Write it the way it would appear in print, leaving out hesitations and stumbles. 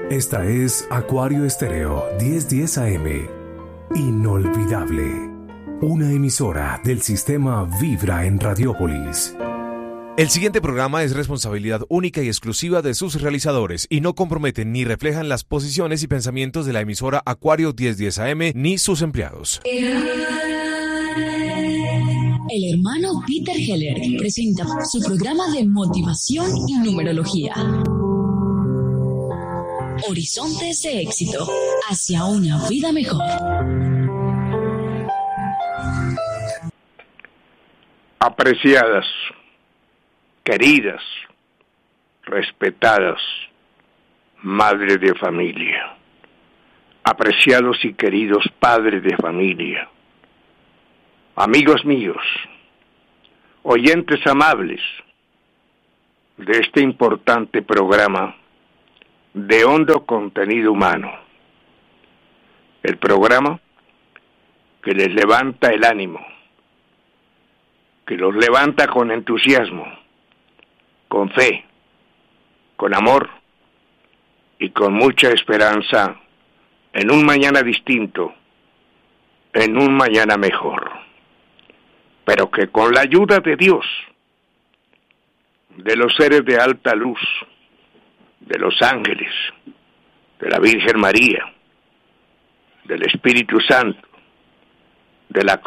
Esta es Acuario Estéreo 1010 AM. Inolvidable. Una emisora del sistema Vibra en Radiópolis. El siguiente programa es responsabilidad única y exclusiva de sus realizadores y no comprometen ni reflejan las posiciones y pensamientos de la emisora Acuario 1010 AM ni sus empleados. El hermano Peter Heller presenta su programa de motivación y numerología. Horizontes de éxito hacia una vida mejor. Apreciadas, queridas, respetadas, madres de familia, apreciados y queridos padres de familia, amigos míos, oyentes amables de este importante programa de hondo contenido humano, el programa que les levanta el ánimo, que los levanta con entusiasmo, con fe, con amor y con mucha esperanza en un mañana distinto, en un mañana mejor, pero que con la ayuda de Dios, de los seres de alta luz, de los ángeles, de la Virgen María, del Espíritu Santo, de la